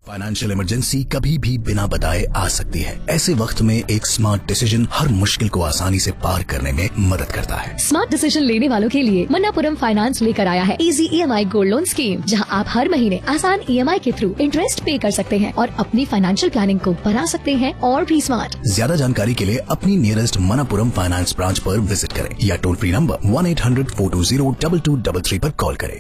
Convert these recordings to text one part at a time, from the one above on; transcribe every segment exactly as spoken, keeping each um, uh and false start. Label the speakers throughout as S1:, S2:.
S1: Financial emergency कभी भी बिना बताए आ सकती है। ऐसे वक्त में एक स्मार्ट डिसीजन हर मुश्किल को आसानी से पार करने में मदद करता है।
S2: स्मार्ट डिसीजन लेने वालों के लिए मन्नापुरम फाइनेंस लेकर आया है इजी ई एम आई गोल्ड लोन स्कीम, जहां आप हर महीने आसान ई एम आई के थ्रू इंटरेस्ट पे कर सकते हैं और अपनी फाइनेंशियल प्लानिंग को बना सकते हैं और भी स्मार्ट।
S1: ज्यादा जानकारी के लिए अपनी नियरेस्ट मन्नापुरम फाइनेंस ब्रांच पर विजिट करें या toll free number one eight hundred four to zero double two double three पर कॉल करें।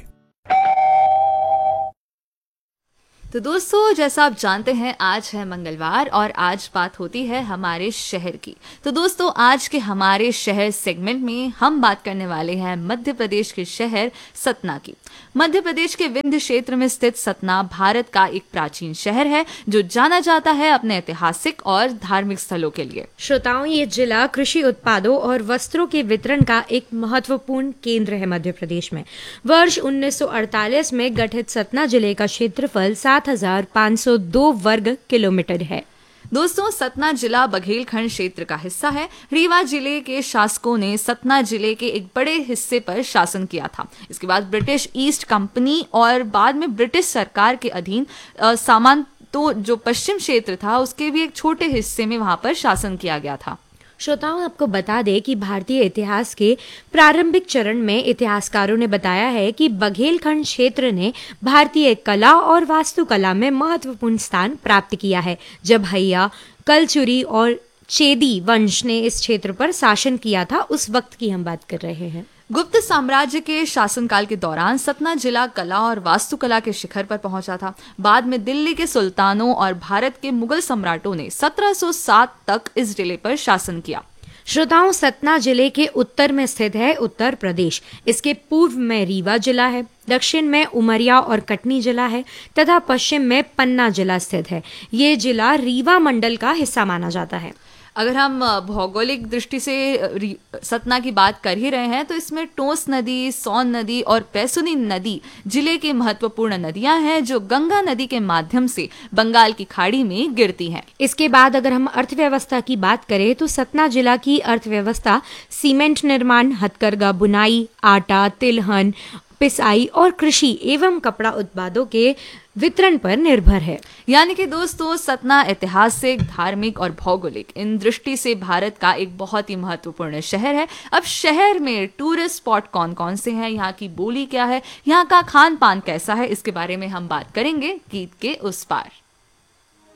S3: तो दोस्तों, जैसा आप जानते हैं आज है मंगलवार और आज बात होती है हमारे शहर की। तो दोस्तों, आज के हमारे शहर सेगमेंट में हम बात करने वाले हैं मध्य प्रदेश के शहर सतना की। मध्य प्रदेश के विंध्य क्षेत्र में स्थित सतना भारत का एक प्राचीन शहर है जो जाना जाता है अपने ऐतिहासिक और धार्मिक स्थलों के लिए।
S4: श्रोताओं, ये जिला कृषि उत्पादों और वस्त्रों के वितरण का एक महत्वपूर्ण केंद्र है मध्य प्रदेश में। वर्ष उन्नीस सौ अड़तालीस में गठित सतना जिले का क्षेत्रफल सात हजार पाँच सौ दो वर्ग किलोमीटर है।
S3: दोस्तों, सतना जिला बघेलखंड क्षेत्र का हिस्सा है। रीवा जिले के शासकों ने सतना जिले के एक बड़े हिस्से पर शासन किया था। इसके बाद ब्रिटिश ईस्ट कंपनी और बाद में ब्रिटिश सरकार के अधीन सामान तो जो पश्चिम क्षेत्र था उसके भी एक छोटे हिस्से में वहां पर शासन किया गया था।
S4: श्रोताओं, आपको बता दें कि भारतीय इतिहास के प्रारंभिक चरण में इतिहासकारों ने बताया है कि बघेलखंड क्षेत्र ने भारतीय कला और वास्तुकला में महत्वपूर्ण स्थान प्राप्त किया है। जब हैया, कलचुरी और चेदी वंश ने इस क्षेत्र पर शासन किया था, उस वक्त की हम बात कर रहे हैं।
S3: गुप्त साम्राज्य के शासनकाल के दौरान सतना जिला कला और वास्तुकला के शिखर पर पहुंचा था। बाद में दिल्ली के सुल्तानों और भारत के मुगल सम्राटों ने सत्रह सौ सात तक इस जिले पर शासन किया।
S4: श्रोताओं, सतना जिले के उत्तर में स्थित है उत्तर प्रदेश। इसके पूर्व में रीवा जिला है, दक्षिण में उमरिया और कटनी जिला है तथा पश्चिम में पन्ना जिला स्थित है। ये जिला रीवा मंडल का हिस्सा माना जाता है।
S3: अगर हम भौगोलिक दृष्टि से सतना की बात कर ही रहे हैं तो इसमें टोंस नदी, सोन नदी और पैसुनी नदी जिले की महत्वपूर्ण नदियां हैं जो गंगा नदी के माध्यम से बंगाल की खाड़ी में गिरती हैं।
S4: इसके बाद अगर हम अर्थव्यवस्था की बात करें तो सतना जिला की अर्थव्यवस्था सीमेंट निर्माण, हथकरघा बुनाई, आटा, तिलहन, पिसाई और कृषि एवं कपड़ा उत्पादों के वितरण पर निर्भर है।
S3: यानी कि दोस्तों, सतना ऐतिहासिक, धार्मिक और भौगोलिक इन दृष्टि से भारत का एक बहुत ही महत्वपूर्ण शहर है। अब शहर में टूरिस्ट स्पॉट कौन कौन से हैं, यहाँ की बोली क्या है, यहाँ का खान पान कैसा है, इसके बारे में हम बात करेंगे गीत के उस पार।